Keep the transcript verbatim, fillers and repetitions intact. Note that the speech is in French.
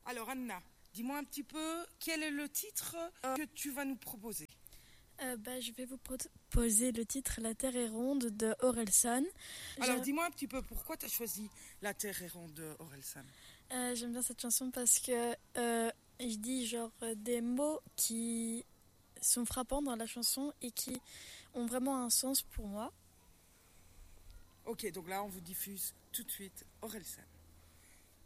Alors Anna, dis-moi un petit peu quel est le titre euh, que tu vas nous proposer. Euh, bah, je vais vous proposer le titre La Terre est ronde de Orelsan. Alors J'aime, dis-moi un petit peu pourquoi tu as choisi La Terre est ronde de Orelsan. euh, j'aime bien cette chanson parce que euh, il dit genre euh, des mots qui sont frappants dans la chanson et qui ont vraiment un sens pour moi. Ok, donc là on vous diffuse tout de suite Orelsan.